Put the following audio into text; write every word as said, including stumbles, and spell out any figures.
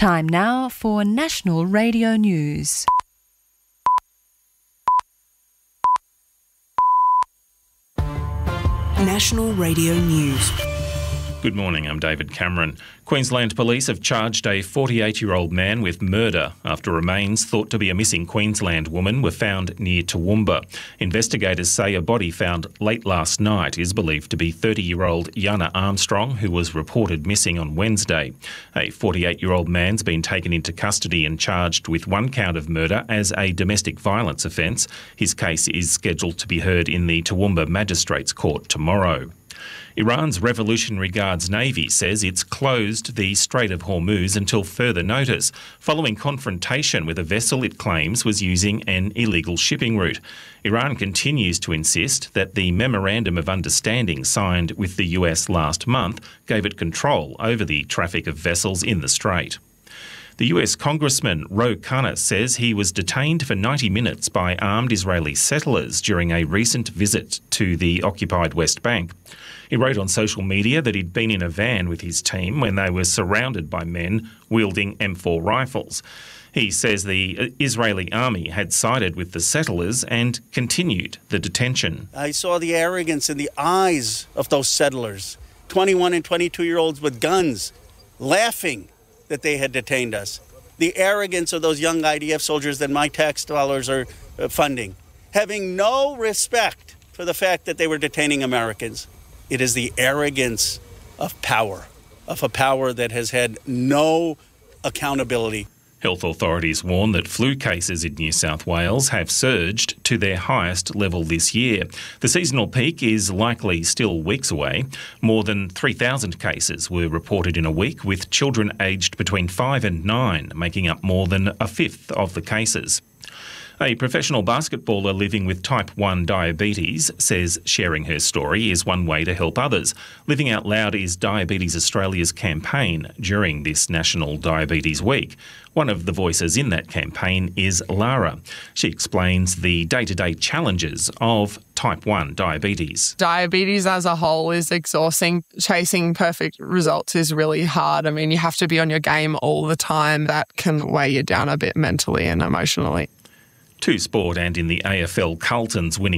Time now for National Radio News. National Radio News. Good morning, I'm David Cameron. Queensland Police have charged a forty-eight-year-old man with murder after remains thought to be a missing Queensland woman were found near Toowoomba. Investigators say a body found late last night is believed to be thirty-year-old Yana Armstrong, who was reported missing on Wednesday. A forty-eight-year-old man's been taken into custody and charged with one count of murder as a domestic violence offence. His case is scheduled to be heard in the Toowoomba Magistrates Court tomorrow. Iran's Revolutionary Guards Navy says it's closed the Strait of Hormuz until further notice, following confrontation with a vessel it claims was using an illegal shipping route. Iran continues to insist that the Memorandum of Understanding signed with the U S last month gave it control over the traffic of vessels in the strait. The U S Congressman Ro Khanna says he was detained for ninety minutes by armed Israeli settlers during a recent visit to the occupied West Bank. He wrote on social media that he'd been in a van with his team when they were surrounded by men wielding M four rifles. He says the Israeli army had sided with the settlers and continued the detention. I saw the arrogance in the eyes of those settlers, twenty-one and twenty-two-year-olds with guns, laughing that they had detained us. The arrogance of those young I D F soldiers that my tax dollars are funding, having no respect for the fact that they were detaining Americans. It is the arrogance of power, of a power that has had no accountability. Health authorities warn that flu cases in New South Wales have surged to their highest level this year. The seasonal peak is likely still weeks away. More than three thousand cases were reported in a week, with children aged between five and nine making up more than a fifth of the cases. A professional basketballer living with type one diabetes says sharing her story is one way to help others. Living Out Loud is Diabetes Australia's campaign during this National Diabetes Week. One of the voices in that campaign is Lara. She explains the day-to-day challenges of type one diabetes. Diabetes as a whole is exhausting. Chasing perfect results is really hard. I mean, you have to be on your game all the time. That can weigh you down a bit mentally and emotionally. To sport, and in the A F L, Carlton's winning